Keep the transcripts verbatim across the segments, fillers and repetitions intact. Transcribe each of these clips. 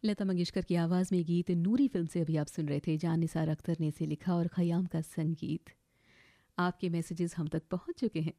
लता मंगेशकर की आवाज़ में गीत नूरी फिल्म से अभी आप सुन रहे थे। जान निसार अख्तर ने इसे लिखा और खयाम का संगीत। आपके मैसेजेस हम तक पहुंच चुके हैं।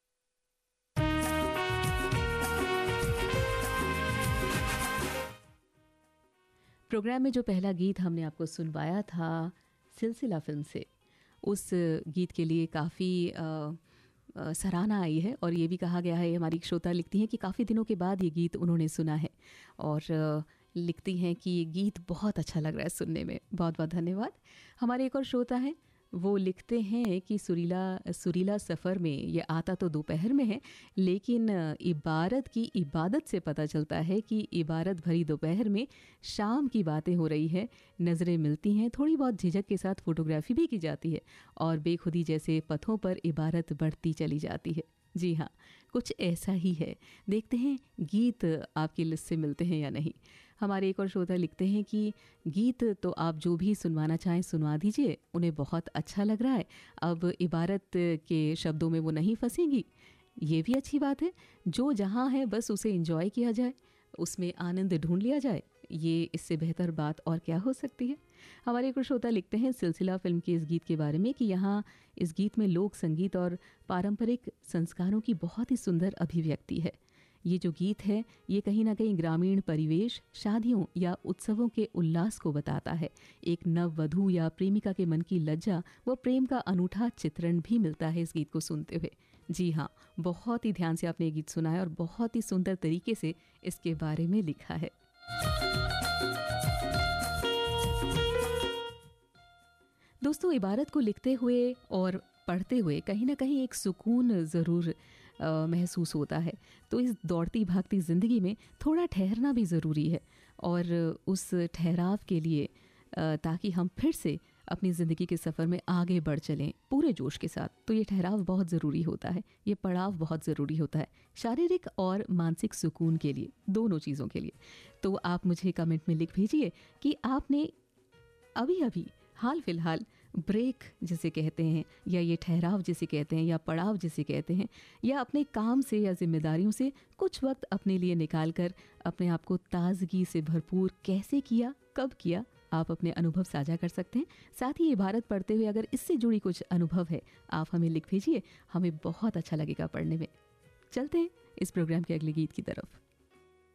प्रोग्राम में जो पहला गीत हमने आपको सुनवाया था सिलसिला फिल्म से, उस गीत के लिए काफ़ी सराहना आई है और ये भी कहा गया है, हमारी श्रोता लिखती हैं कि काफ़ी दिनों के बाद ये गीत उन्होंने सुना है और लिखती हैं कि ये गीत बहुत अच्छा लग रहा है सुनने में। बहुत बहुत धन्यवाद। हमारे एक और श्रोता हैं, वो लिखते हैं कि सुरीला सुरीला सफ़र में ये आता तो दोपहर में है, लेकिन इबारत की इबादत से पता चलता है कि इबारत भरी दोपहर में शाम की बातें हो रही है, नज़रें मिलती हैं, थोड़ी बहुत झिझक के साथ फ़ोटोग्राफी भी की जाती है और बेखुदी जैसे पथों पर इबारत बढ़ती चली जाती है। जी हाँ, कुछ ऐसा ही है। देखते हैं गीत आपकी लिस्ट से मिलते हैं या नहीं। हमारे एक और श्रोता लिखते हैं कि गीत तो आप जो भी सुनवाना चाहें सुनवा दीजिए, उन्हें बहुत अच्छा लग रहा है। अब इबारत के शब्दों में वो नहीं फंसेंगी, ये भी अच्छी बात है। जो जहाँ है बस उसे एंजॉय किया जाए, उसमें आनंद ढूंढ लिया जाए, ये इससे बेहतर बात और क्या हो सकती है। हमारे एक श्रोता लिखते हैं सिलसिला फिल्म के इस गीत के बारे में कि यहाँ इस गीत में लोक संगीत और पारंपरिक संस्कारों की बहुत ही सुंदर अभिव्यक्ति है। ये जो गीत है ये कहीं ना कहीं ग्रामीण परिवेश, शादियों या उत्सवों के उल्लास को बताता है। एक नववधू या प्रेमिका के मन की लज्जा व प्रेम का अनूठा चित्रण भी मिलता है इस गीत को सुनते हुए। जी हाँ, बहुत ही ध्यान से आपने ये गीत सुना है और बहुत ही सुंदर तरीके से इसके बारे में लिखा है। दोस्तों, इबारत को लिखते हुए और पढ़ते हुए कहीं ना कहीं एक सुकून ज़रूर महसूस होता है। तो इस दौड़ती भागती ज़िंदगी में थोड़ा ठहरना भी ज़रूरी है और उस ठहराव के लिए ताकि हम फिर से अपनी ज़िंदगी के सफ़र में आगे बढ़ चलें पूरे जोश के साथ, तो ये ठहराव बहुत ज़रूरी होता है, ये पड़ाव बहुत ज़रूरी होता है शारीरिक और मानसिक सुकून के लिए, दोनों चीज़ों के लिए। तो आप मुझे कमेंट में लिख भेजिए कि आपने अभी अभी हाल फिलहाल ब्रेक जिसे कहते हैं, या ये ठहराव जिसे कहते हैं, या पड़ाव जिसे कहते हैं, या अपने काम से या जिम्मेदारियों से कुछ वक्त अपने लिए निकाल कर अपने आप को ताजगी से भरपूर कैसे किया, कब किया, आप अपने अनुभव साझा कर सकते हैं। साथ ही इबारत पढ़ते हुए अगर इससे जुड़ी कुछ अनुभव है आप हमें लिख भेजिए, हमें बहुत अच्छा लगेगा पढ़ने में। चलते हैं इस प्रोग्राम के अगले गीत की तरफ।